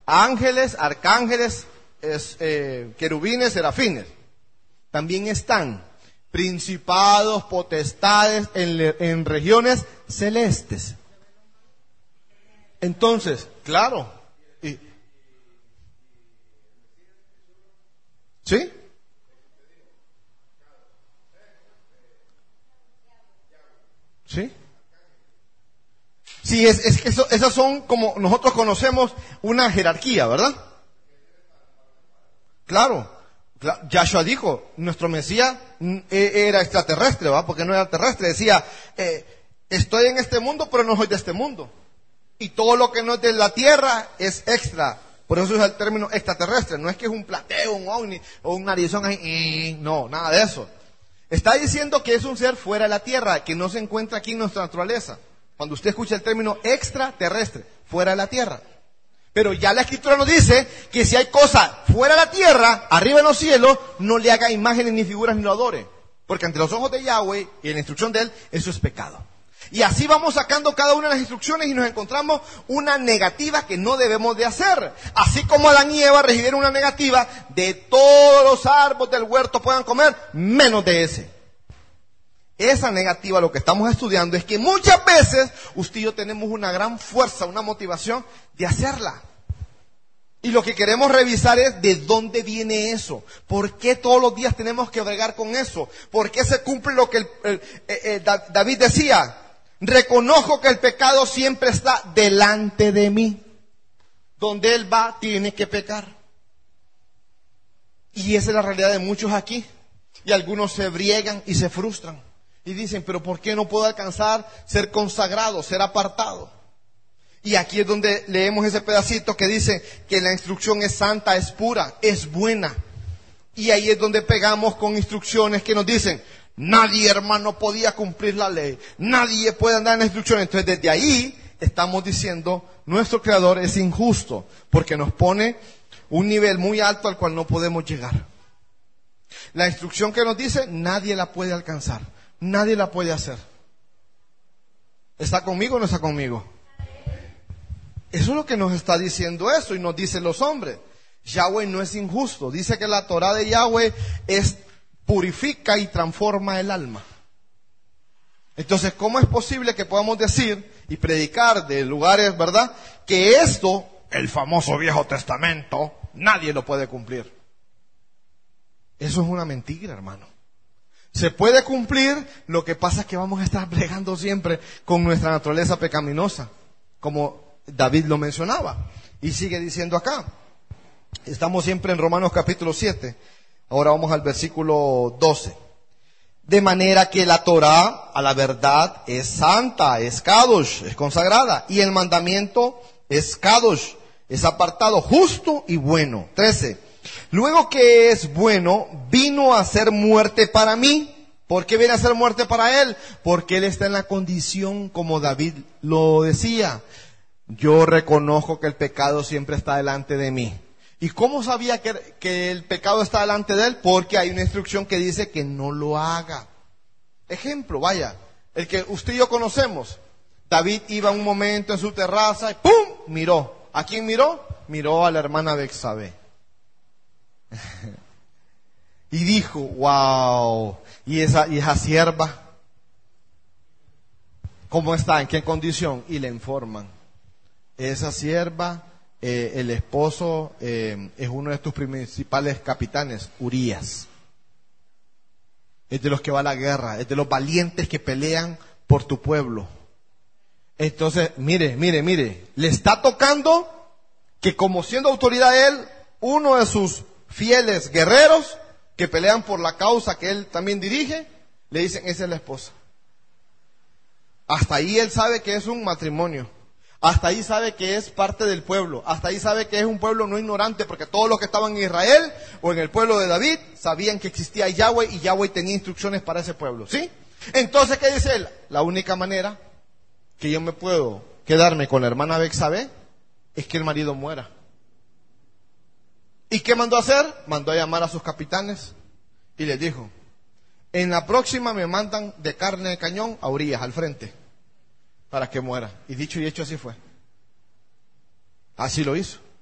ángeles, arcángeles, querubines, serafines. También están principados, potestades en regiones celestes. Entonces, claro. ¿Sí? ¿Sí? Sí, es que esas son como nosotros conocemos una jerarquía, ¿verdad? Claro. Yahshua dijo, nuestro Mesías era extraterrestre, ¿va? Porque no era terrestre. Decía, estoy en este mundo, pero no soy de este mundo. Y todo lo que no es de la tierra es extra. Por eso es el término extraterrestre. No es que es un plateo, un ovni o un narizón ahí. No, nada de eso. Está diciendo que es un ser fuera de la tierra, que no se encuentra aquí en nuestra naturaleza. Cuando usted escucha el término extraterrestre, fuera de la tierra. Pero ya la Escritura nos dice que si hay cosas fuera de la tierra, arriba en los cielos, no le haga imágenes ni figuras ni lo adore. Porque ante los ojos de Yahweh y en la instrucción de Él, eso es pecado. Y así vamos sacando cada una de las instrucciones y nos encontramos una negativa que no debemos de hacer. Así como Adán y Eva recibieron una negativa de todos los árboles del huerto puedan comer, menos de ese. Esa negativa, lo que estamos estudiando, es que muchas veces usted y yo tenemos una gran fuerza, una motivación de hacerla. Y lo que queremos revisar es de dónde viene eso. ¿Por qué todos los días tenemos que bregar con eso? ¿Por qué se cumple lo que David decía? Reconozco que el pecado siempre está delante de mí. Donde él va, tiene que pecar. Y esa es la realidad de muchos aquí. Y algunos se briegan y se frustran. Y dicen, pero ¿por qué no puedo alcanzar ser consagrado, ser apartado? Y aquí es donde leemos ese pedacito que dice que la instrucción es santa, es pura, es buena. Y ahí es donde pegamos con instrucciones que nos dicen, nadie, hermano, podía cumplir la ley. Nadie puede andar en la instrucción. Entonces desde ahí estamos diciendo, nuestro Creador es injusto, porque nos pone un nivel muy alto al cual no podemos llegar. La instrucción que nos dice, nadie la puede alcanzar. Nadie la puede hacer. ¿Está conmigo o no está conmigo? Eso es lo que nos está diciendo eso y nos dicen los hombres. Yahweh no es injusto. Dice que la Torah de Yahweh purifica y transforma el alma. Entonces, ¿cómo es posible que podamos decir y predicar de lugares, verdad, que esto, el famoso Viejo Testamento, nadie lo puede cumplir? Eso es una mentira, hermano. Se puede cumplir, lo que pasa es que vamos a estar bregando siempre con nuestra naturaleza pecaminosa, como David lo mencionaba. Y sigue diciendo acá, estamos siempre en Romanos capítulo 7, ahora vamos al versículo 12. De manera que la Torah, a la verdad, es santa, es kadosh, es consagrada, y el mandamiento es kadosh, es apartado, justo y bueno. 13. Luego que es bueno, vino a ser muerte para mí. ¿Por qué viene a ser muerte para él? Porque él está en la condición como David lo decía. Yo reconozco que el pecado siempre está delante de mí. ¿Y cómo sabía que el pecado está delante de él? Porque hay una instrucción que dice que no lo haga. Ejemplo, vaya, el que usted y yo conocemos. David iba un momento en su terraza y ¡pum! Miró. ¿A quién miró? Miró a la hermana Betsabé. Y dijo, wow, ¿y esa sierva? ¿Cómo está? ¿En qué condición? Y le informan. Esa sierva, el esposo es uno de tus principales capitanes, Urías. Es de los que va a la guerra, es de los valientes que pelean por tu pueblo. Entonces, mire, le está tocando que como siendo autoridad él, uno de sus fieles guerreros que pelean por la causa que él también dirige, le dicen, esa es la esposa. Hasta ahí él sabe que es un matrimonio. Hasta ahí sabe que es parte del pueblo. Hasta ahí sabe que es un pueblo no ignorante, porque todos los que estaban en Israel o en el pueblo de David sabían que existía Yahweh y Yahweh tenía instrucciones para ese pueblo. ¿Sí? Entonces, ¿qué dice él? La única manera que yo me puedo quedarme con la hermana Betsabé es que el marido muera. ¿Y qué mandó a hacer? Mandó a llamar a sus capitanes y les dijo, en la próxima me mandan de carne de cañón a Urías, al frente, para que muera. Y dicho y hecho así fue. Así lo hizo.